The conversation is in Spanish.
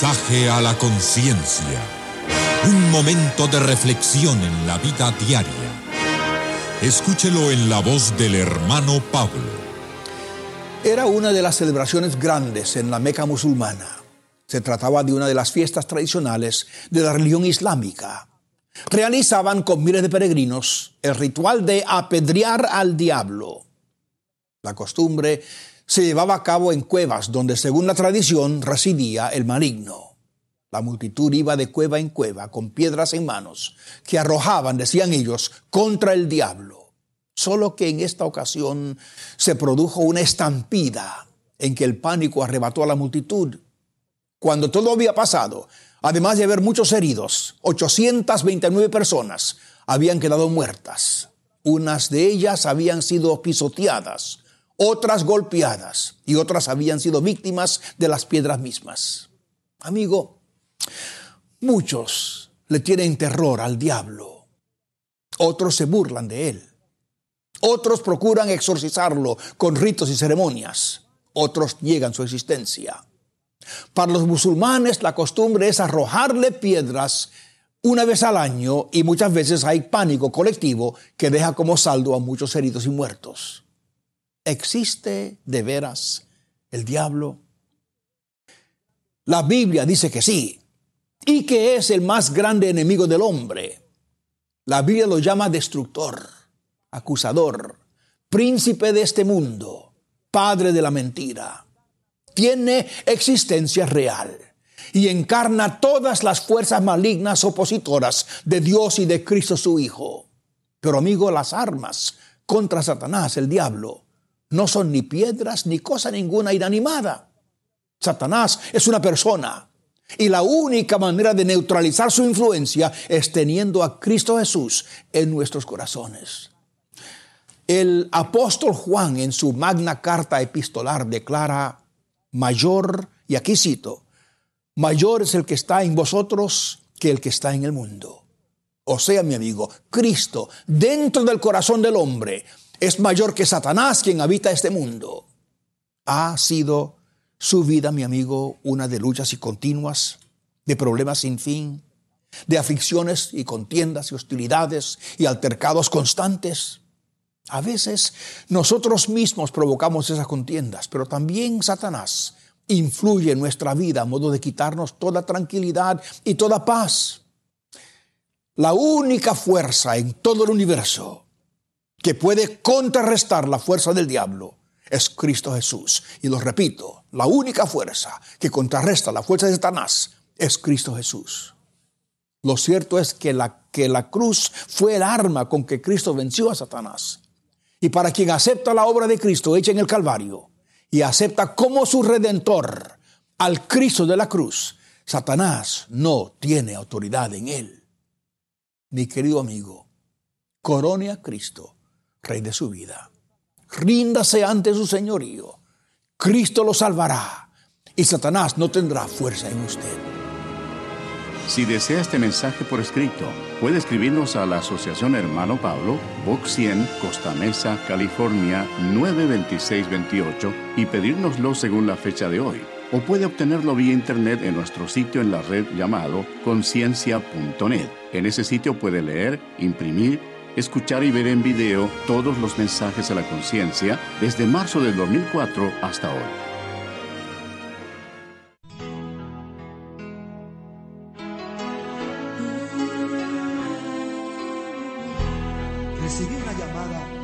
Mensaje a la conciencia. Un momento de reflexión en la vida diaria. Escúchelo en la voz del hermano Pablo. Era una de las celebraciones grandes en la Meca musulmana. Se trataba de una de las fiestas tradicionales de la religión islámica. Realizaban con miles de peregrinos el ritual de apedrear al diablo. La costumbre se llevaba a cabo en cuevas donde, según la tradición, residía el maligno. La multitud iba de cueva en cueva con piedras en manos que arrojaban, decían ellos, contra el diablo. Solo que en esta ocasión se produjo una estampida en que el pánico arrebató a la multitud. Cuando todo había pasado, además de haber muchos heridos, 829 personas habían quedado muertas. Unas de ellas habían sido pisoteadas, otras golpeadas y otras habían sido víctimas de las piedras mismas. Amigo, muchos le tienen terror al diablo. Otros se burlan de él. Otros procuran exorcizarlo con ritos y ceremonias. Otros niegan su existencia. Para los musulmanes la costumbre es arrojarle piedras una vez al año y muchas veces hay pánico colectivo que deja como saldo a muchos heridos y muertos. ¿Existe de veras el diablo? La Biblia dice que sí, y que es el más grande enemigo del hombre. La Biblia lo llama destructor, acusador, príncipe de este mundo, padre de la mentira. Tiene existencia real y encarna todas las fuerzas malignas opositoras de Dios y de Cristo su Hijo. Pero amigo, las armas contra Satanás, el diablo, no son ni piedras ni cosa ninguna inanimada. Satanás es una persona y la única manera de neutralizar su influencia es teniendo a Cristo Jesús en nuestros corazones. El apóstol Juan en su magna carta epistolar declara: mayor, y aquí cito, mayor es el que está en vosotros que el que está en el mundo. O sea, mi amigo, Cristo dentro del corazón del hombre es mayor que Satanás, quien habita este mundo. Ha sido su vida, mi amigo, una de luchas y continuas, de problemas sin fin, de aflicciones y contiendas y hostilidades y altercados constantes. A veces nosotros mismos provocamos esas contiendas, pero también Satanás influye en nuestra vida a modo de quitarnos toda tranquilidad y toda paz. La única fuerza en todo el universo que puede contrarrestar la fuerza del diablo es Cristo Jesús. Y lo repito, la única fuerza que contrarresta la fuerza de Satanás es Cristo Jesús. Lo cierto es que la cruz fue el arma con que Cristo venció a Satanás. Y para quien acepta la obra de Cristo hecha en el Calvario y acepta como su Redentor al Cristo de la cruz, Satanás no tiene autoridad en él. Mi querido amigo, corone a Cristo, Rey de su vida. Ríndase ante su señorío. Cristo lo salvará y Satanás no tendrá fuerza en usted. Si desea este mensaje por escrito, puede escribirnos a la Asociación Hermano Pablo, Box 100, Costa Mesa, California, 92628 y pedírnoslo según la fecha de hoy. O puede obtenerlo vía internet en nuestro sitio en la red llamado conciencia.net. En ese sitio puede leer, imprimir, escuchar y ver en video todos los mensajes a la conciencia desde marzo del 2004 hasta hoy.